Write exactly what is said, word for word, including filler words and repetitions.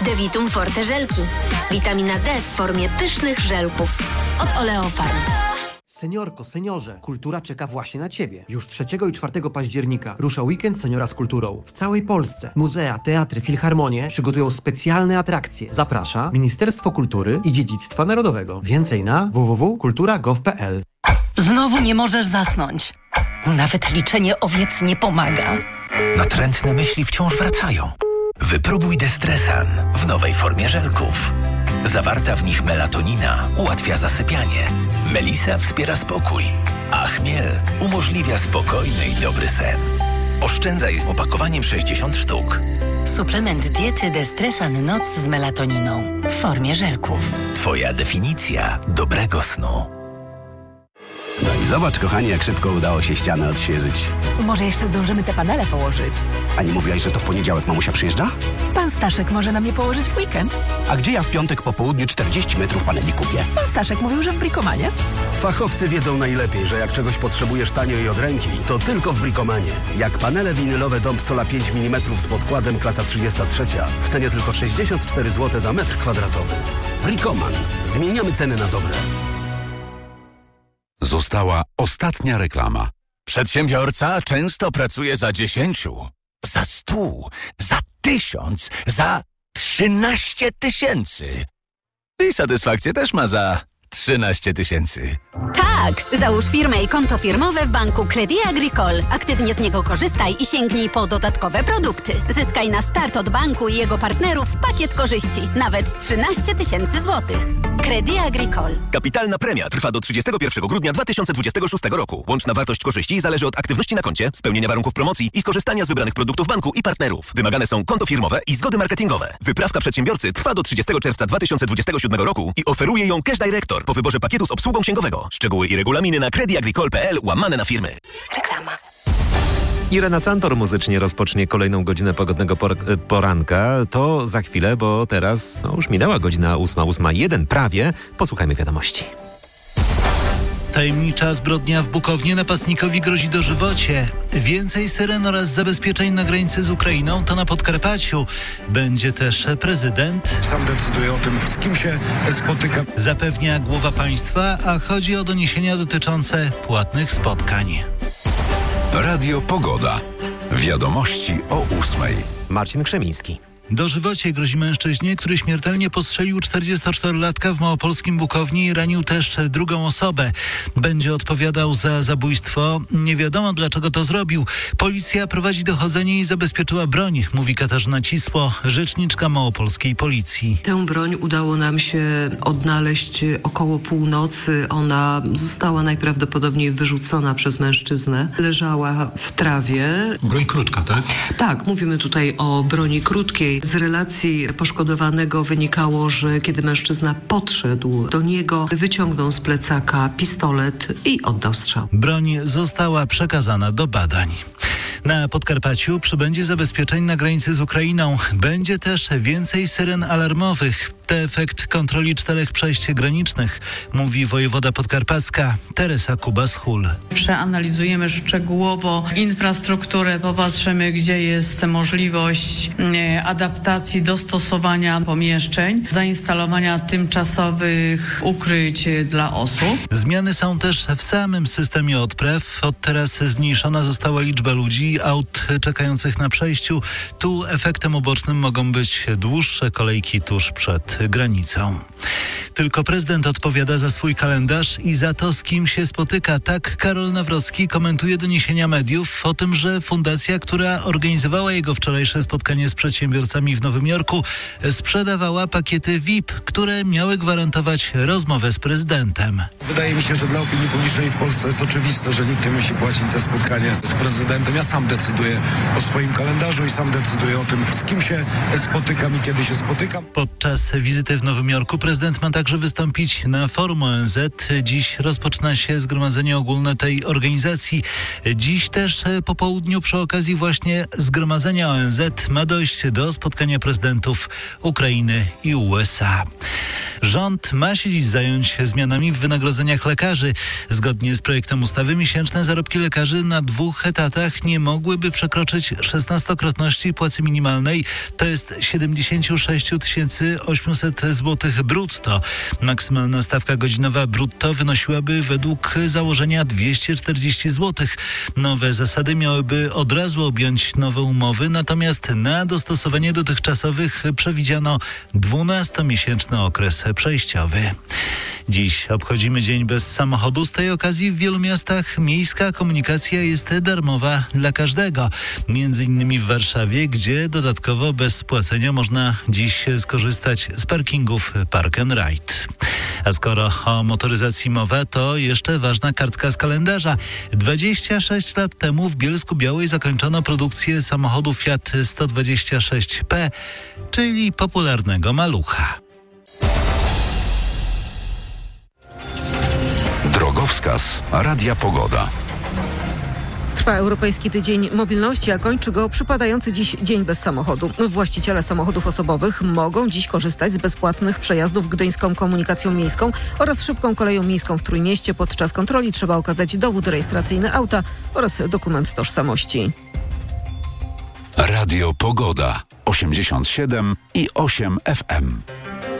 Devitum Forte żelki. Witamina D w formie pysznych żelków. Od Oleofarm. Seniorko, seniorze, kultura czeka właśnie na Ciebie. Już trzeciego i czwartego października rusza weekend Seniora z kulturą. W całej Polsce muzea, teatry, filharmonie przygotują specjalne atrakcje. Zaprasza Ministerstwo Kultury i Dziedzictwa Narodowego. Więcej na w w w kropka kultura kropka gov kropka p l. Znowu nie możesz zasnąć. Nawet liczenie owiec nie pomaga. Natrętne myśli wciąż wracają. Wypróbuj Destresan w nowej formie żelków. Zawarta w nich melatonina ułatwia zasypianie. Melisa wspiera spokój, a chmiel umożliwia spokojny i dobry sen. Oszczędzaj z opakowaniem sześćdziesiąt sztuk. Suplement diety Destresan Noc z melatoniną w formie żelków. Twoja definicja dobrego snu. No i zobacz, kochanie, jak szybko udało się ścianę odświeżyć. Może jeszcze zdążymy te panele położyć. A nie mówiłaś, że to w poniedziałek mamusia przyjeżdża? Pan Staszek może nam je położyć w weekend. A gdzie ja w piątek po południu czterdzieści metrów paneli kupię? Pan Staszek mówił, że w Bricomanie. Fachowcy wiedzą najlepiej, że jak czegoś potrzebujesz tanio i od ręki, to tylko w Bricomanie. Jak panele winylowe Dom Sola pięć milimetrów z podkładem klasa trzydzieści trzy w cenie tylko sześćdziesiąt cztery złote za metr kwadratowy. Bricoman. Zmieniamy ceny na dobre. Została ostatnia reklama. Przedsiębiorca często pracuje za dziesięciu, za stu, za tysiąc, za trzynaście tysięcy. I satysfakcję też ma za trzynaście tysięcy. Tak! Załóż firmę i konto firmowe w banku Crédit Agricole. Aktywnie z niego korzystaj i sięgnij po dodatkowe produkty. Zyskaj na start od banku i jego partnerów pakiet korzyści. Nawet trzynaście tysięcy złotych. Crédit Agricole. Kapitalna premia trwa do trzydziestego pierwszego grudnia dwa tysiące dwudziestego szóstego roku. Łączna wartość korzyści zależy od aktywności na koncie, spełnienia warunków promocji i skorzystania z wybranych produktów banku i partnerów. Wymagane są konto firmowe i zgody marketingowe. Wyprawka przedsiębiorcy trwa do trzydziestego czerwca dwa tysiące dwudziestego siódmego roku i oferuje ją Cash Director po wyborze pakietu z obsługą księgowego. Szczegóły i regulaminy na crediagricole kropka p l łamane na firmy. Reklama. Irena Cantor muzycznie rozpocznie kolejną godzinę pogodnego por- poranka. To za chwilę, bo teraz no już minęła godzina ósma, ósma jeden prawie. Posłuchajmy wiadomości. Tajemnicza zbrodnia w Bukownie. Napastnikowi grozi dożywocie. Więcej syren oraz zabezpieczeń na granicy z Ukrainą to na Podkarpaciu. Będzie też prezydent. Sam decyduje o tym, z kim się spotykam. Zapewnia głowa państwa, a chodzi o doniesienia dotyczące płatnych spotkań. Radio Pogoda. Wiadomości o ósmej. Marcin Krzemiński. Dożywocie grozi mężczyźnie, który śmiertelnie postrzelił czterdziestoczterolatka w małopolskim Bukowni i ranił też drugą osobę. Będzie odpowiadał za zabójstwo. Nie wiadomo, dlaczego to zrobił. Policja prowadzi dochodzenie i zabezpieczyła broń, mówi Katarzyna Cisło, rzeczniczka małopolskiej policji. Tę broń udało nam się odnaleźć około północy. Ona została najprawdopodobniej wyrzucona przez mężczyznę. Leżała w trawie. Broń krótka, tak? Tak, mówimy tutaj o broni krótkiej. Z relacji poszkodowanego wynikało, że kiedy mężczyzna podszedł do niego, wyciągnął z plecaka pistolet i oddał strzał. Broń została przekazana do badań. Na Podkarpaciu przybędzie zabezpieczeń na granicy z Ukrainą. Będzie też więcej syren alarmowych. To efekt kontroli czterech przejść granicznych, mówi wojewoda podkarpacka Teresa Kuba-Schul. Przeanalizujemy szczegółowo infrastrukturę, popatrzymy, gdzie jest możliwość adaptacji, dostosowania pomieszczeń, zainstalowania tymczasowych ukryć dla osób. Zmiany są też w samym systemie odpraw. Od teraz zmniejszona została liczba ludzi, aut czekających na przejściu. Tu efektem ubocznym mogą być dłuższe kolejki tuż przed granicą. Tylko prezydent odpowiada za swój kalendarz i za to, z kim się spotyka. Tak Karol Nawrocki komentuje doniesienia mediów o tym, że fundacja, która organizowała jego wczorajsze spotkanie z przedsiębiorcami w Nowym Jorku, sprzedawała pakiety V I P, które miały gwarantować rozmowę z prezydentem. Wydaje mi się, że dla opinii publicznej w Polsce jest oczywiste, że nikt nie musi płacić za spotkanie z prezydentem. Ja sam decyduję o swoim kalendarzu i sam decyduję o tym, z kim się spotykam i kiedy się spotykam. Podczas wizyty w Nowym Jorku prezydent ma także wystąpić na forum O N Z. Dziś rozpoczyna się zgromadzenie ogólne tej organizacji. Dziś też po południu przy okazji właśnie zgromadzenia O N Z ma dojść do spotkania prezydentów Ukrainy i U S A. Rząd ma się dziś zająć zmianami w wynagrodzeniach lekarzy. Zgodnie z projektem ustawy miesięczne zarobki lekarzy na dwóch etatach nie mogłyby przekroczyć szesnastokrotności płacy minimalnej. To jest siedemdziesiąt sześć tysięcy osiemset złotych brutto. Maksymalna stawka godzinowa brutto wynosiłaby według założenia dwieście czterdzieści złotych. Nowe zasady miałyby od razu objąć nowe umowy, natomiast na dostosowanie dotychczasowych przewidziano dwunastomiesięczny okres przejściowy. Dziś obchodzimy Dzień bez samochodu. Z tej okazji w wielu miastach miejska komunikacja jest darmowa dla każdego. Między innymi w Warszawie, gdzie dodatkowo bez płacenia można dziś skorzystać z parkingów Park and Ride. A skoro o motoryzacji mowa, to jeszcze ważna kartka z kalendarza. dwadzieścia sześć lat temu w Bielsku-Białej zakończono produkcję samochodu Fiat sto dwadzieścia sześć P, czyli popularnego malucha. Drogowskaz Radia Pogoda. Trwa Europejski Tydzień Mobilności, a kończy go przypadający dziś Dzień bez samochodu. Właściciele samochodów osobowych mogą dziś korzystać z bezpłatnych przejazdów gdyńską komunikacją miejską oraz szybką koleją miejską w Trójmieście. Podczas kontroli trzeba okazać dowód rejestracyjny auta oraz dokument tożsamości. Radio Pogoda osiemdziesiąt siedem i osiem F M.